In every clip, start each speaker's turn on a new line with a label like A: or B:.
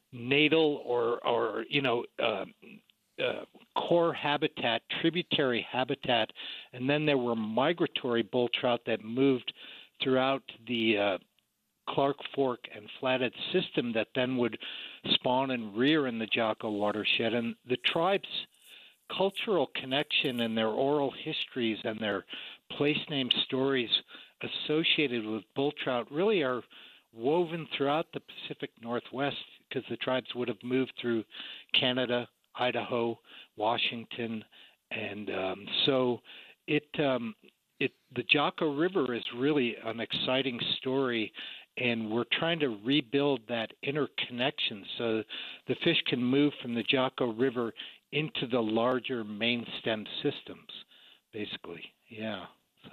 A: natal or core habitat, tributary habitat, and then there were migratory bull trout that moved throughout the Clark Fork and Flathead system that then would spawn and rear in the Jocko watershed. And the tribe's cultural connection and their oral histories and their place name stories associated with bull trout really are woven throughout the Pacific Northwest because the tribes would have moved through Canada, Idaho, Washington, and so the Jocko River is really an exciting story, and we're trying to rebuild that interconnection so the fish can move from the Jocko River into the larger main stem systems, basically. Yeah. So.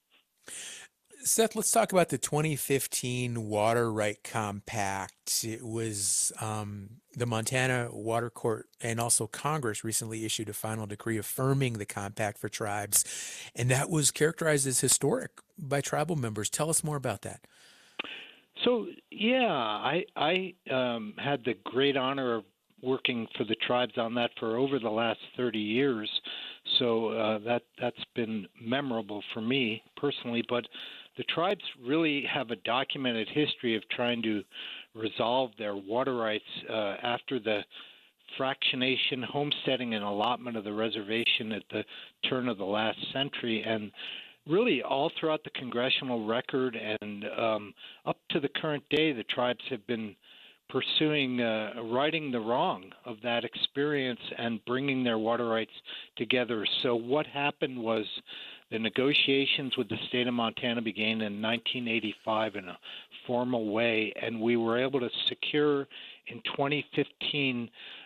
B: Seth, let's talk about the 2015 Water Right Compact. It was the Montana Water Court and also Congress recently issued a final decree affirming the compact for tribes, and that was characterized as historic by tribal members. Tell us more about that.
A: So, yeah, I had the great honor of working for the tribes on that for over the last 30 years. So that's been memorable for me personally. But the tribes really have a documented history of trying to resolve their water rights after the fractionation, homesteading, and allotment of the reservation at the turn of the last century. And really all throughout the congressional record and up to the current day, the tribes have been pursuing righting the wrong of that experience and bringing their water rights together. So what happened was the negotiations with the state of Montana began in 1985 in a formal way, and we were able to secure in 2015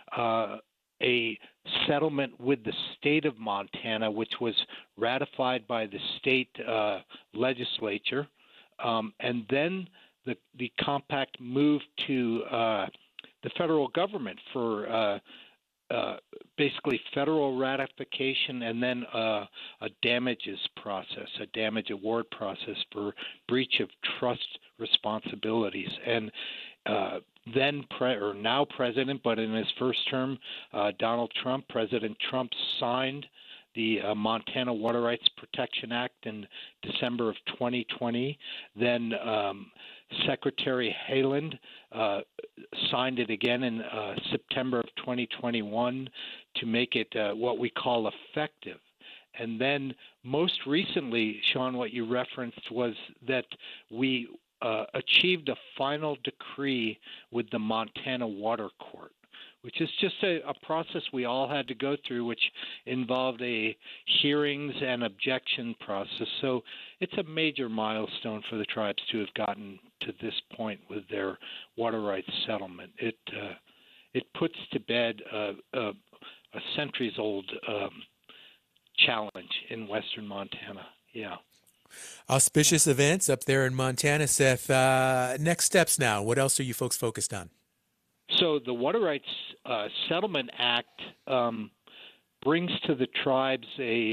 A: a settlement with the state of Montana, which was ratified by the state legislature, and then the compact moved to the federal government for basically federal ratification and then a damages process, a damage award process for breach of trust responsibilities. And then now president, but in his first term, President Trump signed the Montana Water Rights Protection Act in December of 2020. Then Secretary Haaland signed it again in September of 2021 to make it what we call effective. And then most recently, Sean, what you referenced was that we achieved a final decree with the Montana Water Court, which is just a process we all had to go through, which involved a hearings and objection process. So it's a major milestone for the tribes to have gotten to this point with their water rights settlement. It puts to bed a centuries-old challenge in western Montana. Yeah.
B: Auspicious events up there in Montana, Seth. Next steps now. What else are you folks focused on?
A: So the Water Rights Settlement Act brings to the tribes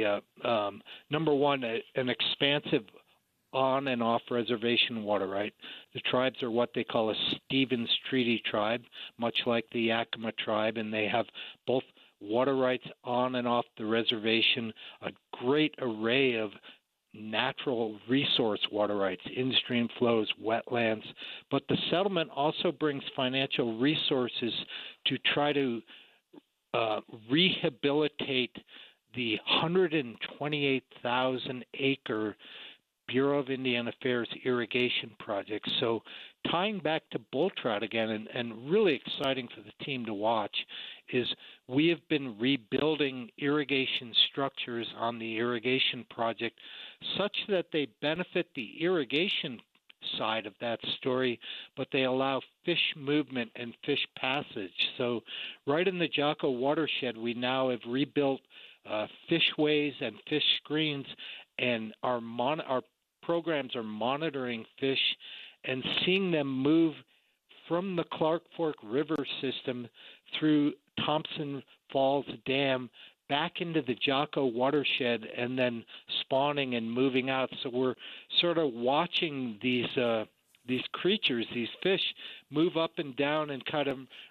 A: number one, an expansive on and off reservation water right. The tribes are what they call a Stevens Treaty tribe, much like the Yakima tribe, and they have both water rights on and off the reservation, a great array of natural resource water rights, in-stream flows, wetlands. But the settlement also brings financial resources to try to rehabilitate the 128,000-acre Bureau of Indian Affairs irrigation project. So tying back to bull trout again, and really exciting for the team to watch, is we have been rebuilding irrigation structures on the irrigation project such that they benefit the irrigation side of that story, but they allow fish movement and fish passage. So right in the Jocko watershed, we now have rebuilt fishways and fish screens, and our programs are monitoring fish and seeing them move from the Clark Fork River system through Thompson Falls Dam back into the Jocko watershed and then spawning and moving out. So we're sort of watching these creatures, these fish, move up and down and kind of